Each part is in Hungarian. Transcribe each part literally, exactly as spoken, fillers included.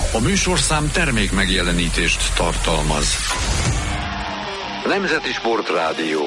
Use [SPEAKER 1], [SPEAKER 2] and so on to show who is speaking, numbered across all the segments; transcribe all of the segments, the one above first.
[SPEAKER 1] A műsorszám termék megjelenítést tartalmaz. Nemzeti Sportrádió.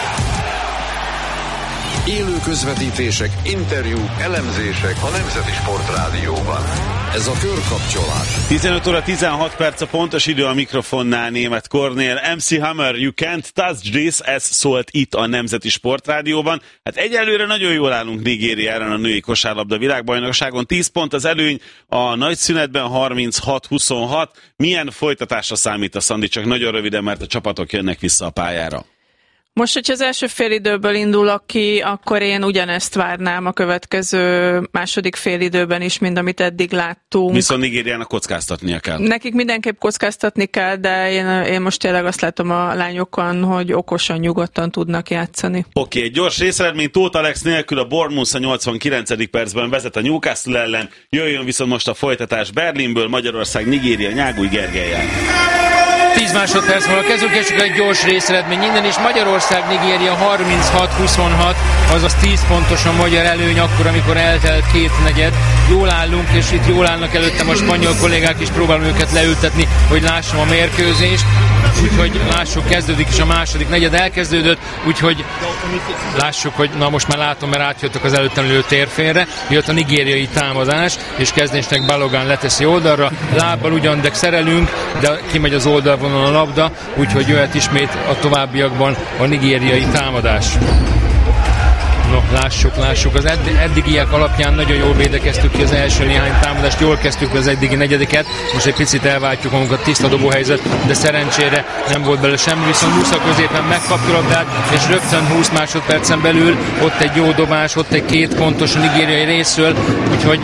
[SPEAKER 1] Élő közvetítések, interjúk, elemzések a Nemzeti Sportrádióban. Ez a körkapcsolás.
[SPEAKER 2] tizenöt óra tizenhat perc a pontos idő, a mikrofonnál Németh Kornél. em cé Hammer, you can't touch this, ez szólt itt a Nemzeti Sportrádióban. Hát egyelőre nagyon jól állunk Nigériára a női kosárlabda világbajnokságon. tíz pont az előny, a nagy szünetben harminchat huszonhat. Milyen folytatásra számít a Szandi? Csak nagyon röviden, mert a csapatok jönnek vissza a pályára.
[SPEAKER 3] Most, hogyha az első félidőből indulok ki, akkor én ugyanezt várnám a következő második félidőben is, mint amit eddig láttunk.
[SPEAKER 2] Viszont Nigériának kockáztatnia kell.
[SPEAKER 3] Nekik mindenképp kockáztatni kell, de én, én most tényleg azt látom a lányokon, hogy okosan, nyugodtan tudnak játszani.
[SPEAKER 2] Oké, okay, gyors részeredmény Tóth Alex nélkül a Bournemouth a nyolcvankilencedik percben vezet a Newcastle ellen, jöjjön viszont most a folytatás Berlinből, Magyarország, Nigéria, Nyágúj Gergellyel.
[SPEAKER 4] tíz másodperc múlva kezdünk, és csak egy gyors részeredmény innen is. Magyarország, Nigéria harminchat huszonhat, azaz tíz pontos a magyar előny akkor, amikor eltelt két negyed. Jól állunk, és itt jól állnak előttem a spanyol kollégák is, próbálom őket leültetni, hogy lássam a mérkőzést. Úgyhogy lássuk, kezdődik is a második negyed, elkezdődött, úgyhogy lássuk, hogy na most már látom, mert átjöttek az előttem lő térfélre. Jött a nigériai támadás, és kezdésnek Balogun leteszi oldalra, lábbal ugyan, de szerelünk, de kimegy az oldalvonal a labda, úgyhogy jöhet ismét a továbbiakban a nigériai támadás. No, lássuk, lássuk. Az edd- eddigiek alapján nagyon jól védekeztük ki az első néhány támadást, jól kezdtük az eddigi negyediket, most egy picit elváltjuk magunkat, tiszta dobóhelyzet, de szerencsére nem volt belőle semmi, viszont Musza középen megkapja labdát, és rögtön húsz másodpercen belül ott egy jó dobás, ott egy két pontos a nigériai részről, úgyhogy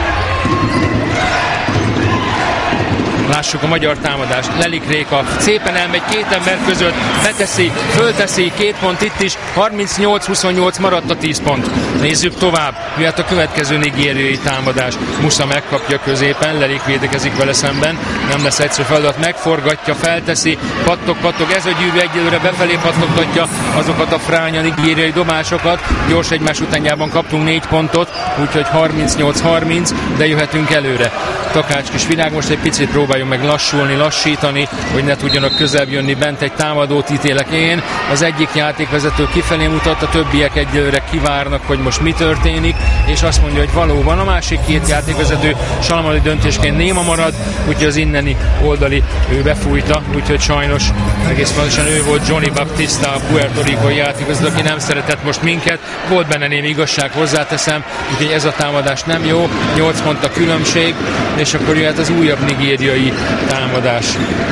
[SPEAKER 4] lássuk a magyar támadást. Lelik Réka szépen elmegy két ember között, beteszi, fölteszi, két pont itt is, harmincnyolc huszonnyolc maradt a tíz pont. Nézzük tovább, jöhet a következő nigériai támadás. Musza megkapja középen, Lelik védekezik vele szemben, nem lesz egyszerű feladat, megforgatja, felteszi, pattog, pattog, ez a gyűrű egyelőre befelé pattogtatja azokat a fránya nigériai dobásokat. Gyors egymás utánjában kaptunk négy pontot, úgyhogy harmincnyolc harminc, de jöhetünk előre. Takács kis világ, most egy picit próbáljuk meg lassulni, lassítani, hogy ne tudjanak közelebb jönni, bent egy támadót ítélek én. Az egyik játékvezető kifelé mutat, a többiek egyelőre kivárnak, hogy most mi történik, és azt mondja, hogy valóban a másik két játékvezető salamali döntésként néma marad, úgyhogy az inneni oldali ő befújta, úgyhogy sajnos egész pontosan ő volt Johnny Baptista, a Puerto Ricói játékvezető, aki nem szeretett most minket, volt benne némi igazság, hozzáteszem, úgyhogy ez a támadás nem jó, nyolc pont a különbség, és akkor jöhet az újabb nigériai támadás.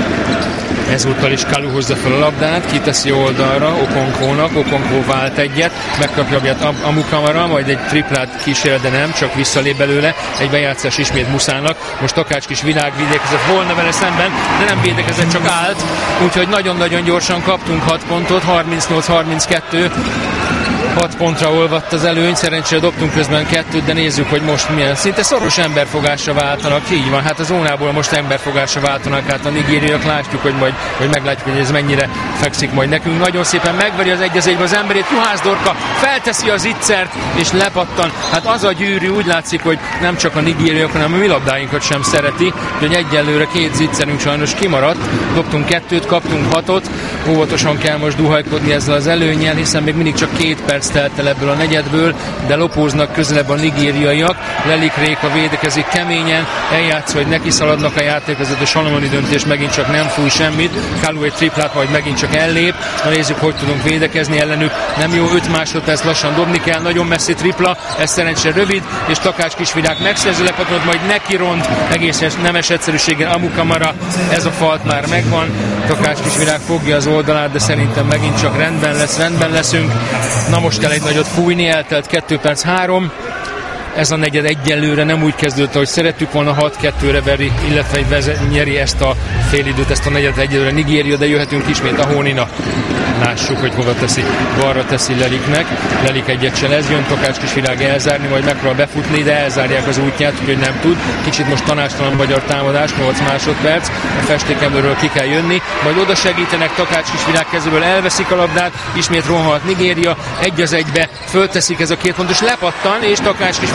[SPEAKER 4] Ezúttal is Kalu hozza fel a labdát, kiteszi oldalra Okonkónak, Okonkó vált egyet, megkapja jobbját Amukamara, majd egy triplát kísér, de nem, csak visszalép belőle, egy bejátszás ismét Muszának. Most Takács kis világ védekezett volna vele szemben, de nem védekezett, csak állt, úgyhogy nagyon-nagyon gyorsan kaptunk hat pontot, harmincnyolc harminckettő. hat pontra olvadt az előny, szerencsére dobtunk közben kettőt, de nézzük, hogy most milyen. Szinte szoros emberfogásra váltanak, így van, hát a zónából most emberfogásra váltanak át a nigériaiak, látjuk, hogy majd hogy meglátjuk, hogy ez mennyire fekszik majd nekünk. Nagyon szépen megveri az egy az egybe az emberét, Juhász Dorka felteszi az ittszert, és lepattan. Hát az a gyűrű, úgy látszik, hogy nem csak a nigériaiak, hanem a mi labdáinkat sem szereti, hogy egyelőre két zicserünk sajnos kimaradt. Dobtunk kettőt, kaptunk hatot, óvatosan kell most duhajkodni ezzel az előnnyel, hiszen még mindig csak két perc telt el ebből a negyedből, de lopóznak közelebb a nigériaiak. Lelik Réka védekezik keményen, eljátszva, hogy neki szaladnak a játékvezető, salamoni döntés megint csak nem fúj semmit. Kalu egy triplát, majd megint csak ellép. Na nézzük, hogy tudunk védekezni ellenük. Nem jó, öt másodperc, lassan dobni kell, nagyon messzi tripla, ez szerencsére rövid, és Takács kisvirág megszerzi lepatonot, majd neki ront, egész nemes egyszerűséggel Amukamara, ez a falt már megvan. Takács kisvirág fogja az oldalát, de szerintem megint csak rendben lesz, rendben leszünk. Na most kell egy nagyot fújni, eltelt kettő perc három. Ez a negyed egyelőre nem úgy kezdődött, ahogy szerettük volna, hat kettőre veri, illetve vezet, nyeri ezt a félidőt, ezt a negyed egyelőre Nigéria, de jöhetünk ismét a Hónina. Lássuk, hogy hova teszi, balra teszi Leliknek. Lelik egyet se lesz, jön Takács kisvirág elzárni, majd megpróbál befutni, de elzárják az útját, úgyhogy nem tud. Kicsit most tanástalan magyar támadás, nyolc másodperc, a festékemből ki kell jönni, majd oda segítenek, Takács kisvirág kezéből elveszik a labdát, ismét rohanhat Nigéria, egy az egybe, fölteszik ez a két pontos, lepattan, és Takács kisvirág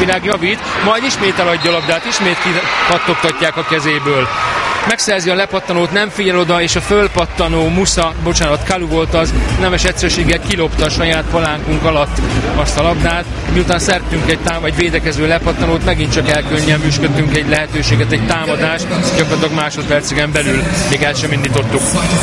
[SPEAKER 4] Kirág javít, majd ismét eladja a labdát, ismét kattogtatják a kezéből. Megszerzi a lepattanót, nem figyel oda, és a fölpattanó Musa, bocsánat, Kalu volt az, nemes egyszerűséggel kilopta a saját palánkunk alatt azt a labdát. Miután szertünk egy, tám- egy védekező lepattanót, megint csak elkönnyelműsködtünk egy lehetőséget, egy támadást, gyakorlatilag másodpercegen belül még el sem indítottuk.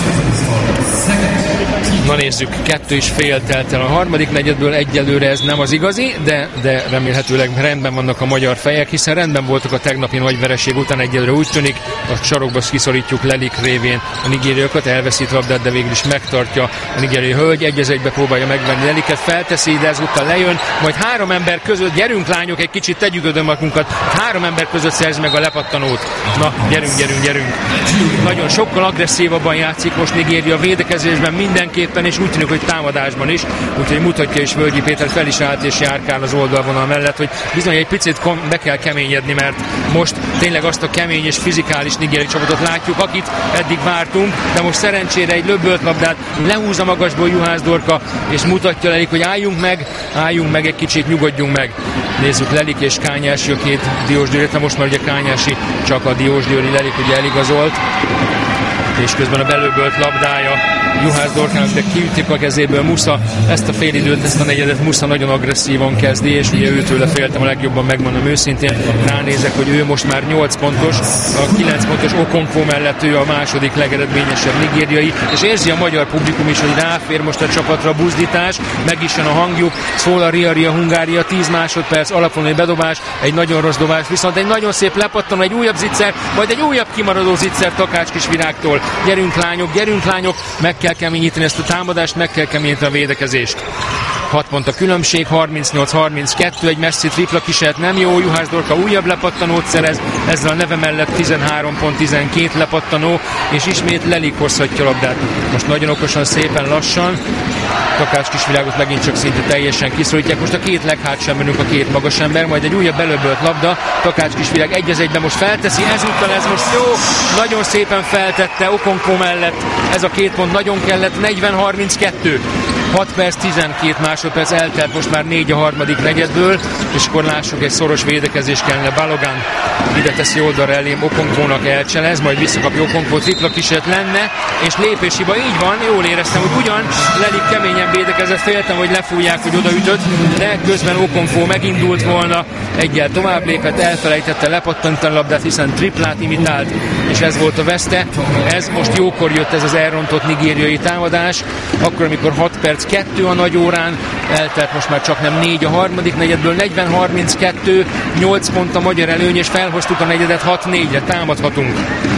[SPEAKER 4] Na nézzük, kettő is fél telt el a harmadik negyedből, egyelőre ez nem az igazi, de, de remélhetőleg rendben vannak a magyar fejek, hiszen rendben voltak a tegnapi nagy vereség után, egyelőre úgy tűnik, a sarokba kiszorítjuk Lelik révén a nigériakat, elveszít labdát, de végül is megtartja a nigériai hölgy, egy az egybe próbálja megvenni Leliket, felteszi, de ezúttal lejön, majd három ember között, gyerünk lányok, egy kicsit tegyük ödön magunkat, három ember között szerz meg a lepattanót. Na, gyerünk, gyerünk, gyerünk. Nagyon sokkal agresszívabban játszik most Nigéria védekezésben mindenképpen, és úgy tűnik, hogy támadásban is, úgyhogy mutatja is Völgyi Péter, fel is állt és járkál az oldalvonal mellett, hogy bizony egy picit be kell keményedni, mert most tényleg azt a kemény és fizikális nigériai csapatot látjuk, akit eddig vártunk, de most szerencsére egy löbbölt labdát lehúz a magasból Juhász Dorka, és mutatja Lelik, hogy álljunk meg, álljunk meg egy kicsit, nyugodjunk meg. Nézzük, Lelik és Kányási, a két Diósgyőri, most már ugye Kányási csak a Diósgyőri, Lelik ugye eligazolt, és közben a belőbölt labdája Juhász Dorkának, de kiütik a kezéből Musa. Ezt a félidőt, ezt a negyedet Musa nagyon agresszívan kezdi, és ugye őtőle féltem a legjobban, megmondom őszintén. Ránézek, hogy ő most már nyolc pontos, a kilenc pontos Okonkwo mellett ő a második legeredményesebb nigériai, és érzi a magyar publikum is, hogy ráfér most a csapatra buzdítás, meg is jön a hangjuk, szól a Ria Ria Hungária, tíz másodperc, alapvonali bedobás, egy nagyon rossz dobás, viszont egy nagyon szép lepattanó, egy újabb zicser, majd egy újabb kimaradó zicser Takács Kisvirágtól. Gyerünk lányok, gyerünk lányok, meg kell keményíteni ezt a támadást, meg kell keményíteni a védekezést. hat pont a különbség, harmincnyolc harminckettő, egy messzi tripla kísérlet nem jó, Juhász Dorka újabb lepattanót szerez, ezzel a neve mellett tizenhárom pont tizenkét lepattanó, és ismét Lelik hozhatja labdát. Most nagyon okosan, szépen lassan, Takács Kisvirágot megint csak szinte teljesen kiszorítják. Most a két leghátsan menünk, a két magas ember, majd egy újabb belöbölt labda, Takács Kisvirág egy az egyben most felteszi, ezúttal ez most jó, nagyon szépen feltette Okonkwo mellett, ez a két pont nagyon kellett, negyven harminckettő. hat perc, tizenkét másodperc eltelt most már négy a harmadik negyedből, és akkor lássuk, egy szoros védekezés kellene. Balogan ide teszi oldalra elém, Okonkwo-nak elcselez, majd visszakapja Okonkwo, tripla kísérlet lenne, és lépéshiba, így van, jól éreztem, hogy ugyan Lelik keményen védekezett, féltem, hogy lefújják, hogy odaütött, de közben Okonkwo megindult volna, egyel tovább lépett, elfelejtette lepattantani a labdát, hiszen triplát imitált, és ez volt a veszte. Ez most jókor jött, ez az elrontott nigériai támadás, akkor, amikor hat perc kettő a nagy órán, eltelt most már csak nem négy a harmadik negyedből, negyven harminckettő, nyolc pont a magyar előny, és felhoztuk a negyedet hat négyre, támadhatunk.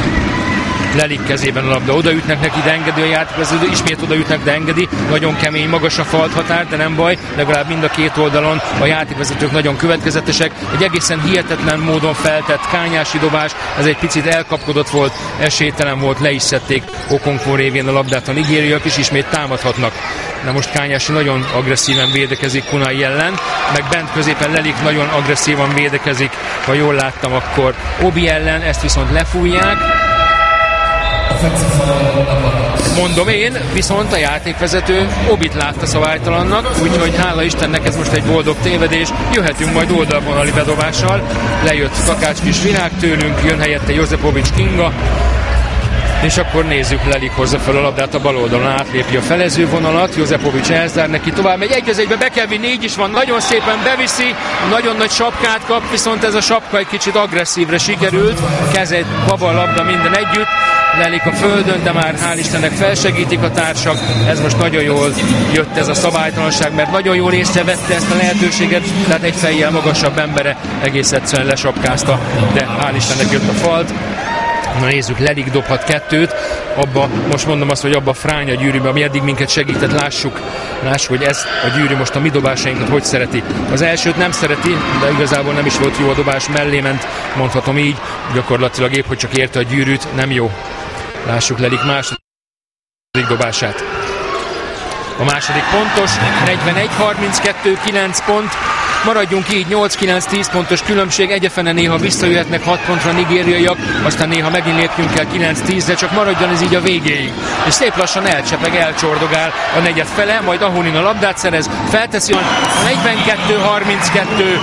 [SPEAKER 4] Lelik kezében a labda, odaütnek neki, de engedi a játékvezető, ismét odaütnek, de engedi, nagyon kemény, magas a falt határ, de nem baj, legalább mind a két oldalon a játékvezetők nagyon következetesek, egy egészen hihetetlen módon feltett Kányási dobás, ez egy picit elkapkodott volt, esélytelen volt, le is szedték Okonkwo révén a labdát a nigériaiak, és ismét támadhatnak. Na most Kányási nagyon agresszíven védekezik Kunai ellen, meg bent középen Lelik nagyon agresszívan védekezik, ha jól láttam, akkor Obi ellen, ezt viszont lefújják. Mondom én, viszont a játékvezető Obit látta szabálytalannak, úgyhogy hála Istennek ez most egy boldog tévedés, jöhetünk majd oldalvonali bedobással, lejött Takács Kisvirág tőlünk, jön helyette Jozepovics Kinga, és akkor nézzük, Lelik hozza fel a labdát a bal oldalon, átlépi a felező vonalat, Jozepovics elzár neki, tovább megy, egy az egybe be kell vinni, így is van, nagyon szépen beviszi, nagyon nagy sapkát kap, viszont ez a sapka egy kicsit agresszívre sikerült, kezed, baba a labda, minden együtt, Lelik a földön, de már hál' Istennek felsegítik a társak, ez most nagyon jól jött ez a szabálytalanság, mert nagyon jól észrevette ezt a lehetőséget, tehát egy fejjel magasabb embere egész egyszerűen lesapkázta, de hál' Istennek jött a falt. Na nézzük, Lelik dobhat kettőt, abba, most mondom azt, hogy abba a Fránya gyűrűbe, ami eddig minket segített, lássuk, lássuk, hogy ez a gyűrű most a mi dobásainkat hogy szereti. Az elsőt nem szereti, de igazából nem is volt jó a dobás, mellé ment, mondhatom így, gyakorlatilag épp, hogy csak érte a gyűrűt, nem jó. Lássuk Lelik második dobását. A második pontos, negyvenegy harminckettő, kilenc pont, maradjunk így, nyolc kilenc tíz pontos különbség, egyefene néha visszajöhetnek hat pontra nigériaiak, aztán néha megint lépjünk el kilenc tízre, csak maradjon ez így a végéig. És szép lassan elcsepeg, elcsordogál a negyed fele, majd Ahonin a labdát szerez, felteszi a negyvenkettő harminckettő,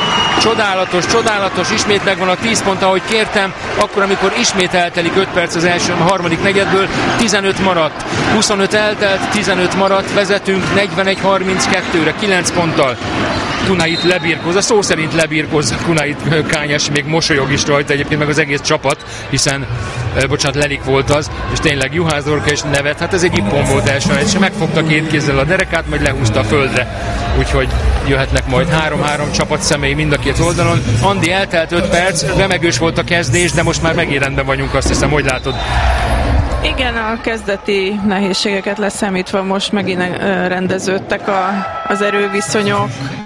[SPEAKER 4] Csodálatos, csodálatos, ismét megvan a tíz pont, ahogy kértem, akkor, amikor ismét eltelik öt perc az első, a harmadik negyedből, tizenöt maradt, huszonöt eltelt, tizenöt maradt, vezetünk negyvenegy harminckettőre, kilenc ponttal. Kunait lebirkóz, a szó szerint lebirkóz Kunait Kányás, még mosolyog is rajta egyébként, meg az egész csapat, hiszen, eh, bocsánat, Lelik volt az, és tényleg Juhász Dorka is nevet, hát ez egy ippon volt első, és megfogta két kézzel a derekát, majd lehúzta a földre, úgyhogy jöhetnek majd három-három csapat személy mind a két oldalon. Andi, eltelt öt perc, remegős volt a kezdés, de most már megint rendben vagyunk, azt hiszem, hogy látod?
[SPEAKER 3] Igen, a kezdeti nehézségeket leszámítva most megint rendeződtek a, az erőviszonyok.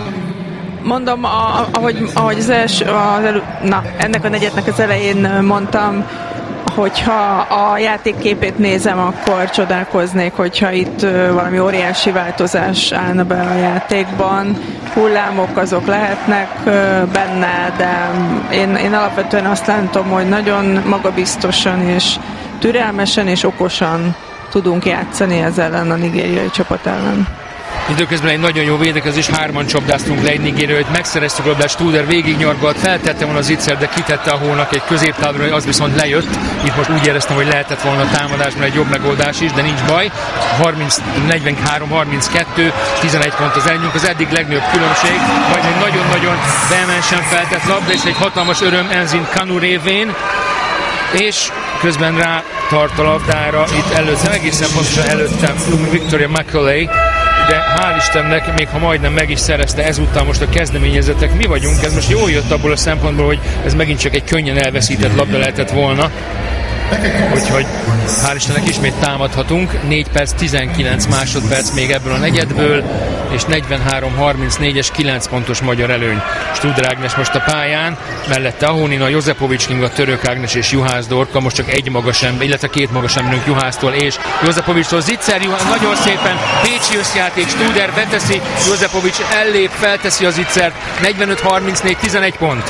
[SPEAKER 3] Mondom, a, ahogy, ahogy az első, az elő, na, ennek a negyednek az elején mondtam, hogyha a játékképét nézem, akkor csodálkoznék, hogyha itt valami óriási változás állna be a játékban. Hullámok azok lehetnek benne, de én, én alapvetően azt látom, hogy nagyon magabiztosan és türelmesen és okosan tudunk játszani ezzel ellen a nigériai csapat ellen.
[SPEAKER 4] Időközben egy nagyon jó védekezés, hárman csapdáztunk le egy nigériait, megszereztük a labdát, Studer végignyargalt, feltette volna az Zicser, de kitette a hónak egy középtávra, az viszont lejött. Itt most úgy éreztem, hogy lehetett volna a támadásban egy jobb megoldás is, de nincs baj. negyvenhárom harminckettő, tizenegy pont az előnyünk, az eddig legnagyobb különbség, majd egy nagyon-nagyon vehemensen feltett labda, és egy hatalmas öröm Enzin Kanu révén, és közben rá tart a labdára, itt előttem, egészen pontosan előttem Victoria Macaulay, de hál' Istennek, még ha majdnem meg is szerezte ezúttal most a kezdeményezetek, mi vagyunk, ez most jól jött abból a szempontból, hogy ez megint csak egy könnyen elveszített labda lehetett volna. Úgyhogy hál' Istennek ismét támadhatunk. négy perc, tizenkilenc másodperc még ebből a negyedből, és negyvenhárom harmincnégyes kilenc pontos magyar előny. Studer Ágnes most a pályán, mellette Ahonina, Jozepovics Kinga, Török Ágnes és Juhász Dorka, most csak egy magas ember, illetve két magas emberünk Juhásztól és Jozepovicstól. Zicser Juhász nagyon szépen, pécsi összjáték, Studer beteszi, Jozepovics ellép, felteszi a Zicsert, negyvenöt harmincnégy, tizenegy pont.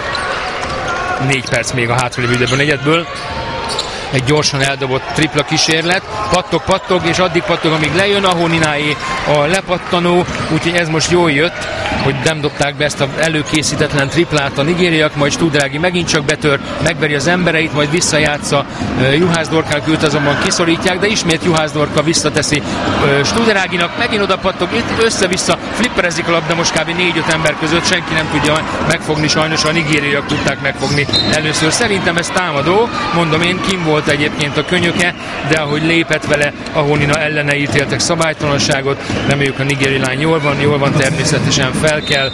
[SPEAKER 4] négy perc még a hátralévő időben negyedből. Egy gyorsan eldobott tripla kísérlet, pattog, pattog, és addig pattog, amíg lejön a Honináé a lepattanó, úgyhogy ez most jól jött, hogy nem dobták be ezt az előkészítetlen triplát a nigériak, majd Studerági megint csak betör, megveri az embereit, majd visszajátsza Juhász Dorkának, őt azonban kiszorítják, de ismét Juhász Dorka visszateszi Studeráginak, megint oda pattog, itt össze-vissza, flipperezik a labda most kb. négy-öt ember között, senki nem tudja megfogni, sajnos a nigériaiak tudták megfogni először. Szerintem ez támadó, mondom én, kim volt egyébként a könyöke, de ahogy lépett vele, a Honina ellene ítéltek szabálytalanságot, reméljük a nigériai lány jól van, jól van, természetesen fel kell.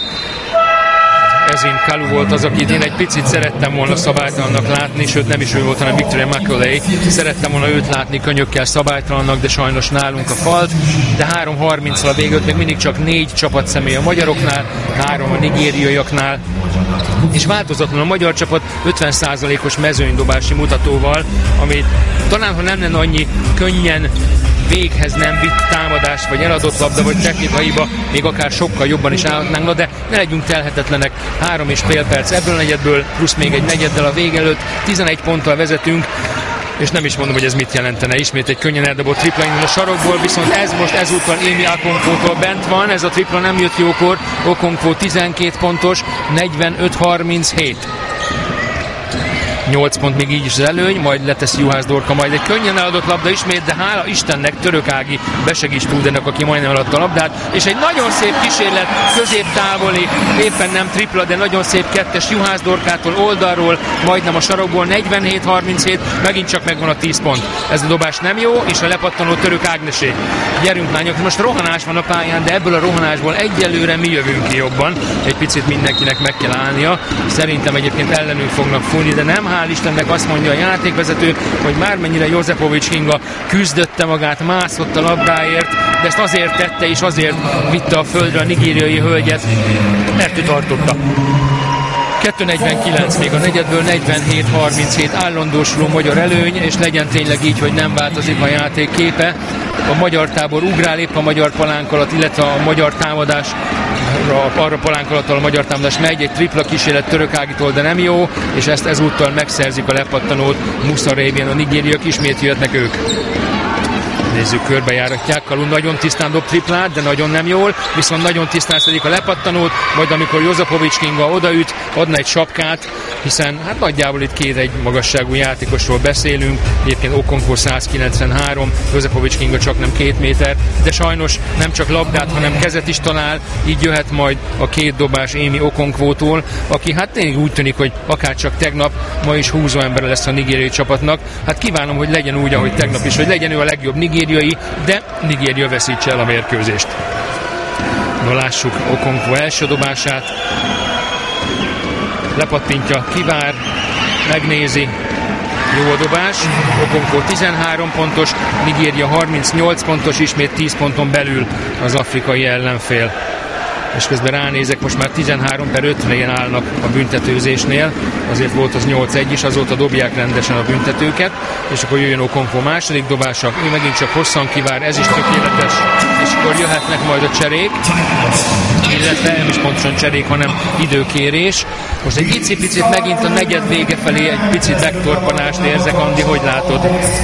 [SPEAKER 4] Ezin Kalu volt az, akit én egy picit szerettem volna szabálytalannak látni, sőt nem is ő volt, hanem Victoria Macaulay. Szerettem volna őt látni könyökkel szabálytalannak, de sajnos nálunk a falt. De három harminccal a végött, még mindig csak négy csapatszemély a magyaroknál, három a nigériaiaknál. És változatlan a magyar csapat ötven százalékos mezőnydobási mutatóval, amit talán, ha nem lenne annyi könnyen véghez nem vitt támadás, vagy eladott labda, vagy technikai hiba, még akár sokkal jobban is állhatnánk, na de ne legyünk telhetetlenek. Három és fél perc ebből a negyedből, plusz még egy negyeddel a vég előtt, tizenegy ponttal vezetünk, és nem is mondom, hogy ez mit jelentene. Ismét egy könnyen eldobott tripla indul a sarokból, viszont ez most ezúttal Émi Okonkvótól bent van, ez a tripla nem jött jókor, Okonkvó tizenkét pontos, negyvenöt harminchét. nyolc pont még így is az előny, majd leteszi Juhász Dorka, majd egy könnyen eladott labda ismét, de hála Istennek Török Ági besegít Studernek, aki majdnem eladta a labdát, és egy nagyon szép kísérlet, középtávoli, éppen nem tripla, de nagyon szép kettes Juhász Dorkától oldalról, majdnem a sarokból, negyvenhét harminchét, megint csak megvan a tíz pont. Ez a dobás nem jó, és a lepattanó Török Ágnesé. Gyerünk lányok, most rohanás van a pályán, de ebből a rohanásból egyelőre mi jövünk ki jobban. Egy picit mindenkinek meg kell állnia. Szerintem egyébként ellenünk fognak fújni, de nem. Hál' Istennek azt mondja a játékvezető, hogy mármennyire Jozepovics Kinga küzdötte magát, mászott a labdáért, de ezt azért tette és azért vitte a földre a nigériai hölgyet, mert ő tartotta. kettő negyvenkilenc még a negyedből, negyvenhét harminchét állandósuló magyar előny, és legyen tényleg így, hogy nem változik a játék képe. A magyar tábor ugrál épp a magyar palánk alatt, illetve a magyar támadás arra palánk alatt a magyar támadás megy, egy tripla kísérlet Török Ágitól, de nem jó, és ezt ezúttal megszerzik a lepattanót Musa révén, a nigériak, ismét jöhetnek ők. Nézzük, körbejáratják. Kalun nagyon tisztán dob triplát, de nagyon nem jól, viszont nagyon tisztán szedik a lepattanót, majd amikor Jozapovics Kinga odaüt, adna egy sapkát, hiszen hát nagyjából itt két egy magasságú játékosról beszélünk, egyébként Okonkwo száz kilencvenhárom, Jozapovics Kinga csak nem két méter, de sajnos nem csak labdát, hanem kezet is talál, így jöhet majd a két dobás Amy Okonkwo-tól, aki hát tényleg úgy tűnik, hogy akárcsak tegnap, ma is húzó ember lesz a nigériai csapatnak. Hát kívánom, hogy legyen úgy, ahogy tegnap is, hogy legyen ő a legjobb nigériai, de Nigéria veszítse el a mérkőzést. No, lássuk Okonkwo első dobását. Lepattintja, kivár, megnézi. Jó a dobás. Okonkwo tizenhárom pontos, Nigéria harmincnyolc pontos, ismét tíz ponton belül az afrikai ellenfél. És közben ránézek, most már tizenhárom per ötven állnak a büntetőzésnél, azért volt az nyolc egy is, azóta dobják rendesen a büntetőket, és akkor jöjjön Okonkwo második dobása, ő megint csak hosszan kivár, ez is tökéletes, és akkor jöhetnek majd a cserék, illetve nem is pontosan cserék, hanem időkérés. Most egy icipicit megint a negyed vége felé egy picit megtorpanást érzek, Andi, hogy látod?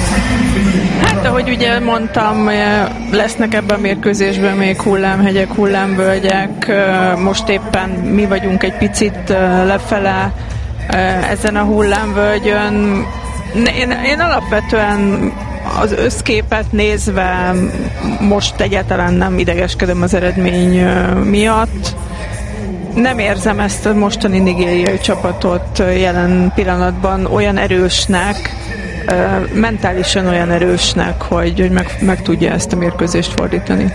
[SPEAKER 3] Hát, ahogy ugye mondtam, lesznek ebben a mérkőzésben még hullámhegyek, hullámvölgyek, most éppen mi vagyunk egy picit lefele ezen a hullámvölgyön. Én, én alapvetően az összképet nézve most egyáltalán nem idegeskedem az eredmény miatt. Nem érzem ezt a mostani nigériai csapatot jelen pillanatban olyan erősnek, mentálisan olyan erősnek, hogy, hogy meg, meg tudja ezt a mérkőzést fordítani.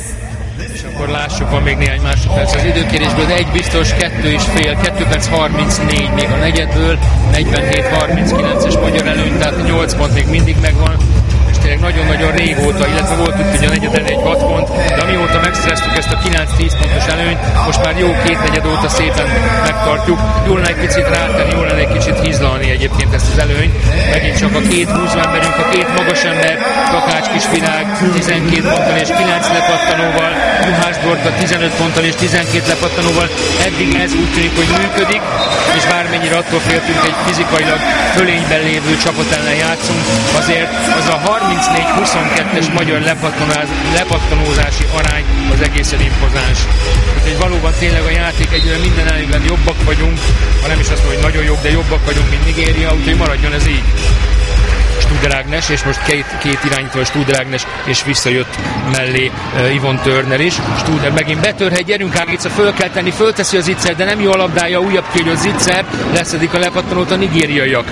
[SPEAKER 4] És akkor lássuk, van még néhány másodperc az időkérésből, de egy biztos, kettő és fél, kettő perc harmincnégy még a negyedből, negyvenhét harminckilences magyar előny, tehát nyolc pont még mindig megvan, és tényleg nagyon-nagyon régóta, illetve volt úgy, hogy a negyeden egy hat pont, de amióta megszereztük ezt a kilenc-tíz pontos előnyt, most már jó két negyed óta szépen megtartjuk. Jól lenne egy picit rátenni, jól lenne egy kicsit hízlalni egyébként ezt az előnyt. Megint csak a két húzó emberünk, a két magas ember, Takács Kisvirág tizenkét ponttal és kilenc lepattanóval, Juhász Dorka tizenöt ponttal és tizenkét lepattanóval. Eddig ez úgy tűnik, hogy működik, és bármennyire attól féltünk, egy fizikailag fölényben lévő csapat ellen játszunk, azért az a harmincnégy huszonkettes magyar lepattanózási arány az egészen impozáns. Úgyhogy valóban tényleg a játék egyre minden ellenében jobbak vagyunk, ha nem is azt mondom, hogy nagyon jobb, de jobbak vagyunk, mint Nigéria, úgyhogy maradjon ez így. Studer Ágnes, és most két, két irányító, Studer Ágnes, és visszajött mellé uh, Yvonne Turner is. Studer megint betörhet, gyerünk Ágica, föl kell tenni, fölteszi az Zicser, de nem jó a labdája, újabb kigyő Zicser, leszedik a lepattanót a nigériaiak.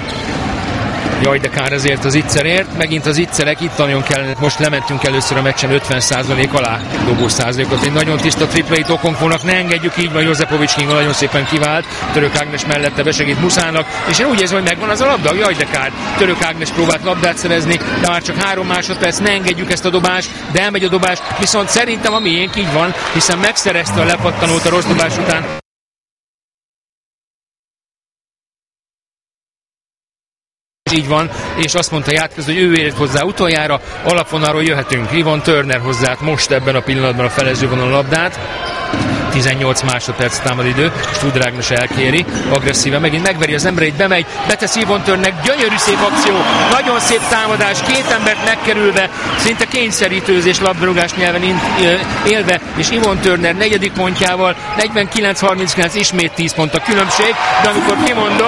[SPEAKER 4] Jaj, de kár ezért az Zicserért, megint az Zicserek, itt nagyon kellene, most lementünk először a meccsen ötven százalék alá dobó százalékot, egy nagyon tiszta tripleit Okonkwónak, ne engedjük, így van, Jozapovics Kinga nagyon szépen kivált, Török Ágnes mellette besegít Muszának, és én úgy érzem, hogy megvan az a labda, jaj, de kár, Török Ágnes próbált labdát szerezni, de már csak három másodperc, ne engedjük ezt a dobást, de elmegy a dobás, viszont szerintem a miénk így van, hiszen megszerezte a lepattanót a rossz dobás után. Így van, és azt mondta Játkező, hogy ő ért hozzá utoljára, alapvonalról jöhetünk. Yvonne Turner hozzá most ebben a pillanatban a felezővonal labdát. tizennyolc másodperc támad idő, Studer Ágnes elkéri, agresszíven megint megveri az embereit, bemegy, beteszi Yvonne Turnernek, gyönyörű szép akció, nagyon szép támadás, két embert megkerülve, szinte kényszerítőzés labdarúgás nyelven élve, és Yvonne Turner negyedik pontjával, negyvenkilenc harminckilenc, ismét tíz pont a különbség, de amikor kimondom,